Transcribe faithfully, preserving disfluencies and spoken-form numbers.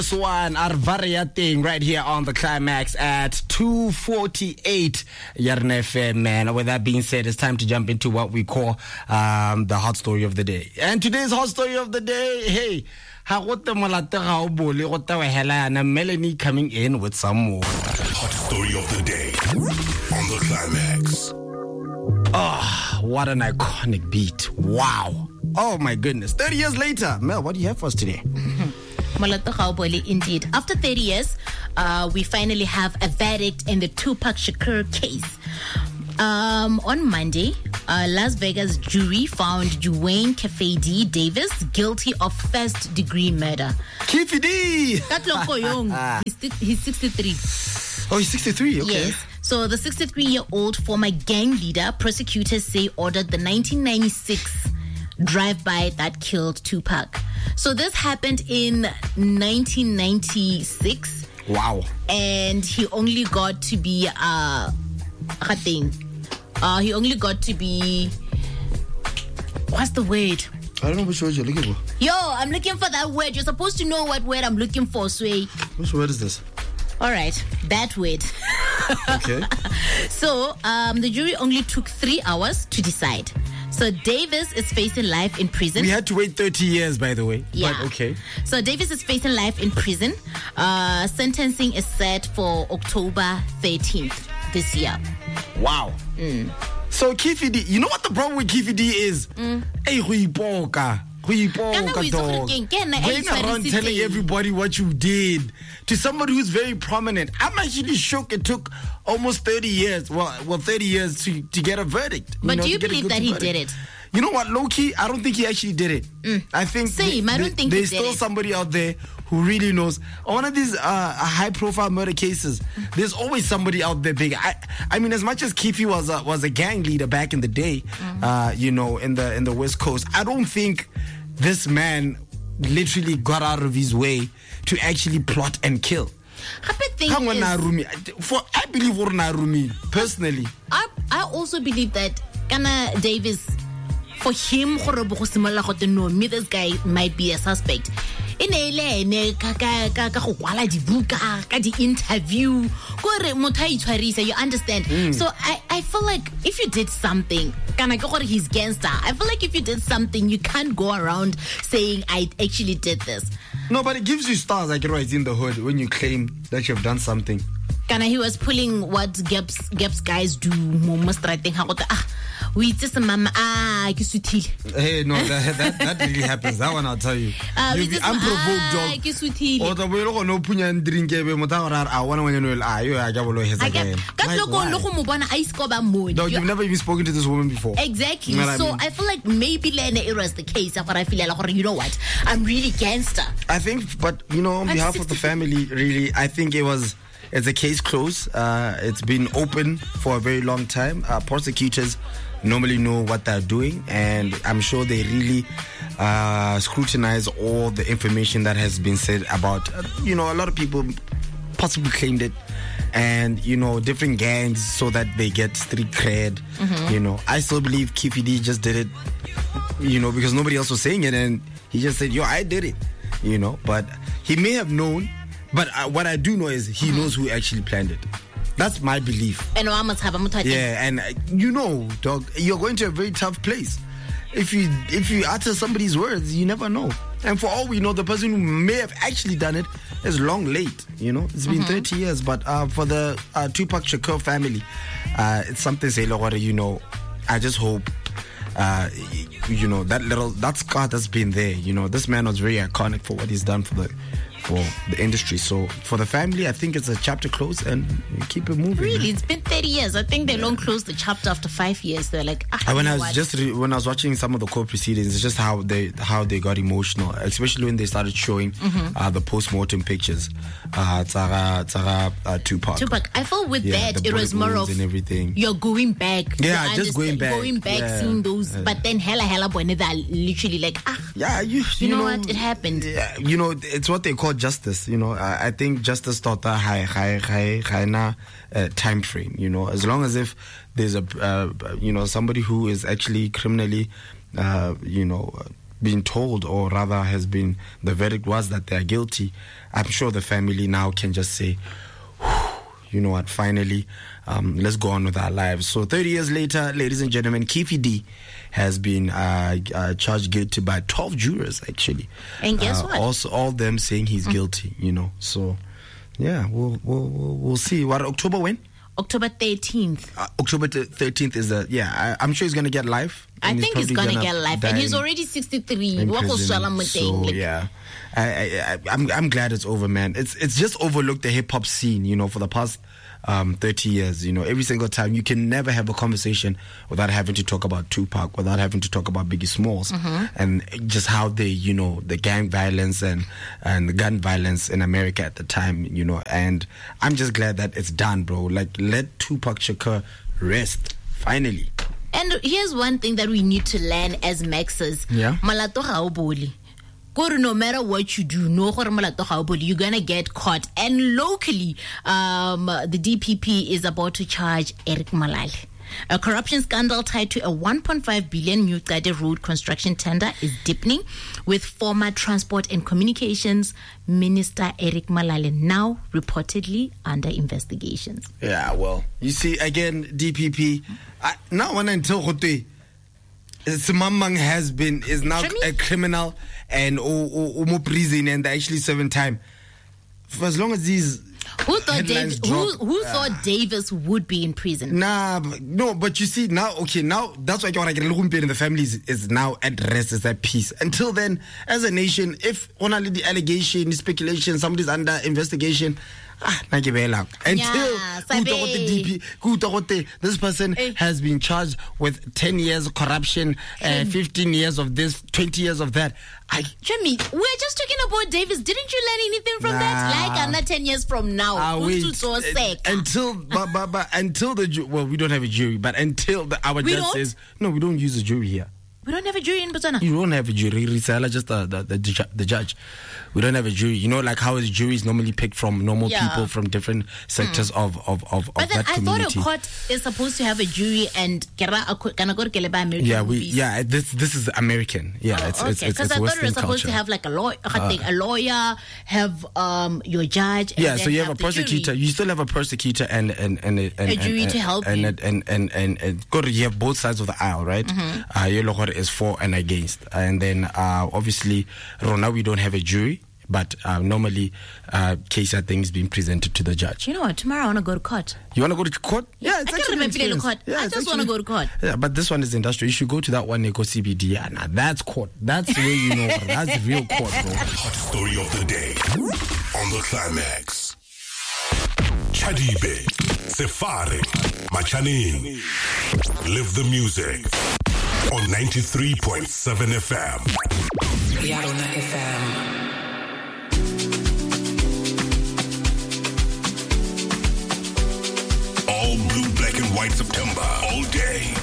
This one, Arvaria thing right here on the Climax at two forty-eight Yarn F M, man. With that being said, it's time to jump into what we call um, the hot story of the day. And today's hot story of the day, hey, Melanie coming in with some more. Hot story of the day on the Climax. Oh, what an iconic beat. Wow. Oh my goodness. thirty years later. Mel, what do you have for us today? Indeed. After thirty years, uh, we finally have a verdict in the Tupac Shakur case. Um, on Monday, uh, Las Vegas jury found Dwayne Kefedi Davis guilty of first-degree murder. Kefedi! he's, he's sixty-three. Oh, he's sixty-three, okay. Yes. So the sixty-three-year-old former gang leader, prosecutors say, ordered the nineteen ninety-six drive-by that killed Tupac. So this happened in nineteen ninety-six. Wow. And he only got to be uh uh he only got to be what's the word? I don't know which word you're looking for. Yo, I'm looking for that word. You're supposed to know what word I'm looking for, Sway. Which word is this? All right, that word. Okay. So um, the jury only took three hours to decide. So Davis is facing life in prison. We had to wait thirty years, by the way. Yeah. But okay. So Davis is facing life in prison. Uh, sentencing is set for October thirteenth this year. Wow. Mm. So Kefedi, you know what the problem with Kefedi is? Mm. Hey, Huipoka. Huipoka, dog. Going around telling everybody what you did to somebody who's very prominent. I'm actually shocked it took almost thirty years, well, well thirty years to, to get a verdict. But know, do you believe that he verdict. did it? You know what, low-key, I don't think he actually did it. Mm. I think Same, they, I don't they, think there's he did still it. somebody out there who really knows. On one of these uh, high-profile murder cases, mm. there's always somebody out there big. I, I mean, as much as Keefe was a, was a gang leader back in the day, mm. uh, you know, in the in the West Coast, I don't think this man literally got out of his way to actually plot and kill. Thing is, for I believe Narumi personally. I I also believe that Kana Davis, for him, no, me this guy might be a suspect. In a interview, you understand? Mm. So I, I feel like if you did something, he's gangster. I feel like if you did something, you can't go around saying I actually did this. No, but it gives you stars like it right in the hood when you claim that you've done something. Kana, he was pulling what Gaps Gaps guys do. Most I think how ah we just mama ah Hey, no, that, that that really happens. That one I'll tell you. Uh, You'll be unprovoked, dog. Or the way you no punya and drink ebe motara I want when you ah you are jabolo hesa again. Dog, you've never even spoken to this woman before. Exactly. You know so I, mean? I feel like maybe Lena era is the case. But I feel like you know what? I'm really gangster. I think, but you know, on I'm behalf of the family, really, I think it was. It's a case closed. Uh, it's been open for a very long time. Uh, prosecutors normally know what they're doing, and I'm sure they really uh, scrutinize all the information that has been said about, uh, you know, a lot of people possibly claimed it, and, you know, different gangs so that they get street cred. Mm-hmm. You know, I still believe Kefedi just did it, you know, because nobody else was saying it, and he just said, yo, I did it, you know, but he may have known. But uh, what I do know is he mm-hmm. knows who actually planned it. That's my belief. And I must have a Yeah, and uh, you know, dog, you're going to a very tough place. If you if you utter somebody's words, you never know. And for all we know, the person who may have actually done it is long late. You know, it's been mm-hmm. thirty years. But uh, for the uh, Tupac Shakur family, uh, it's something say, like, you know, I just hope. Uh, you know, that little that scar that's been there. You know, this man was very iconic for what he's done for the for the industry. So for the family, I think it's a chapter closed and you keep it moving. Really, man. It's been thirty years. I think they long closed the chapter after five years. They're like, ah, when I was what? just re- when I was watching some of the court proceedings, it's just how they how they got emotional, especially when they started showing mm-hmm. uh, the post-mortem pictures. Uh, Tara, Tara, uh, Tupac. Tupac. I feel with yeah, that it was more of and everything. You're going back. Yeah, just going back, going back, yeah. seeing those. Yeah. But then hella hella boy, they're literally like, ah, yeah, you, you, you know, know what? It happened. Yeah, you know, it's what they call justice. You know, I, I think justice taught a high, high, high, high na, uh, time frame. You know, as long as if there's a, uh, you know, somebody who is actually criminally, uh, you know, been told, or rather has been, the verdict was that they're guilty, I'm sure the family now can just say, you know what, finally, um, let's go on with our lives. So thirty years later, ladies and gentlemen, Keffe D has been uh, uh, charged guilty by twelve jurors, actually. And guess uh, what? Also, all of them saying he's mm. guilty, you know. So, yeah, we'll, we'll, we'll, we'll see. What, October when? October thirteenth. Uh, October thirteenth is the, yeah, I, I'm sure he's going to get life. I think he's, he's going to get life. And he's already sixty-three. So, yeah. I, I, I'm I'm glad it's over, man. It's it's just overlooked the hip hop scene, you know, for the past um, thirty years. You know, every single time you can never have a conversation without having to talk about Tupac, without having to talk about Biggie Smalls, mm-hmm. and just how they, you know, the gang violence and and the gun violence in America at the time, you know. And I'm just glad that it's done, bro. Like, let Tupac Shakur rest finally. And here's one thing that we need to learn as Maxers. Yeah. Malato ga o boli. No matter what you do, no you're gonna get caught. And locally, um, the D P P is about to charge Eric Malale. A corruption scandal tied to a one point five billion New Gade road construction tender is deepening, with former Transport and Communications Minister Eric Malale now reportedly under investigations. Yeah, well, you see, again, D P P, I, now when I tell Hote, Simamang has been, is now Shami? a criminal and Omo prison, and they actually serving time. For as long as these Who thought Davis? Who, who uh, thought Davis would be in prison? Nah, no, but you see now. Okay, now that's why I get in the family is, is now at rest, is at peace. Until then, as a nation, if only the allegation, speculation, somebody's under investigation. Ah, until yeah, the D P, this person eh. has been charged with ten years of corruption, eh. uh, fifteen years of this, twenty years of that. I, Jimmy, we're just talking about Davis. Didn't you learn anything from nah. that? Like another ten years from now, uh, wait, so uh, until but, but, but, until the well, we don't have a jury, but until the, our we judge don't? says no, we don't use a jury here. We don't have a jury in Botswana. You don't have a jury. Risala just the the, the the judge. We don't have a jury. You know, like how is juries normally picked from normal yeah. people from different sectors mm. of of of, of but then that I community. thought a court is supposed to have a jury and American yeah, we movies. yeah. This this is American. Yeah, oh, it's okay. it's it's, it's I thought Western it was supposed culture. to have like a lawyer, uh, a lawyer, have um your judge. Yeah, and so you have, have a prosecutor. Jury. You still have a prosecutor and and and, and a jury and, to help and, you. And and and and, and, and you have both sides of the aisle, right? Mm-hmm. Uh, is for and against. And then uh, obviously Rona, we don't have a jury, but uh, normally uh, case are things being presented to the judge. You know what, tomorrow I want to go to court. You want to go to court? Yeah, it's I can't remember court. Yeah, I just want to go to court. Yeah, but this one is industrial. You should go to that one, Neko C B D. Yeah, nah, that's court. That's where you know, that's real court, bro. Hot story of the day on the Climax. Chadibe, Sefari, Machanin. Live the music on ninety-three point seven F M. Yarona F M. All blue, black, and white September. All day.